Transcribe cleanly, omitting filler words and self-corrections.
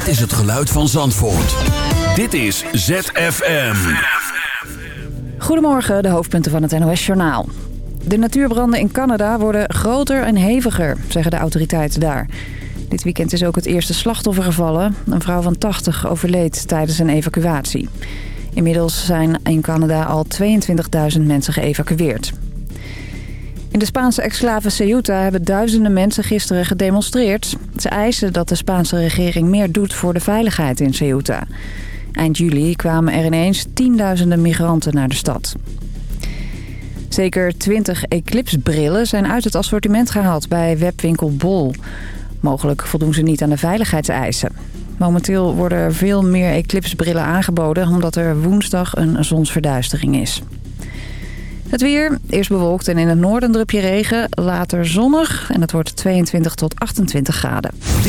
Dit is het geluid van Zandvoort. Dit is ZFM. Goedemorgen, de hoofdpunten van het NOS-journaal. De natuurbranden in Canada worden groter en heviger, zeggen de autoriteiten daar. Dit weekend is ook het eerste slachtoffer gevallen. Een vrouw van 80 overleed tijdens een evacuatie. Inmiddels zijn in Canada al 22.000 mensen geëvacueerd. In de Spaanse exclave Ceuta hebben duizenden mensen gisteren gedemonstreerd. Ze eisen dat de Spaanse regering meer doet voor de veiligheid in Ceuta. Eind juli kwamen er ineens tienduizenden migranten naar de stad. Zeker 20 Eclipse-brillen zijn uit het assortiment gehaald bij webwinkel Bol. Mogelijk voldoen ze niet aan de veiligheidseisen. Momenteel worden er veel meer Eclipse-brillen aangeboden omdat er woensdag een zonsverduistering is. Het weer, eerst bewolkt en in het noorden een drupje regen, later zonnig en het wordt 22 tot 28 graden.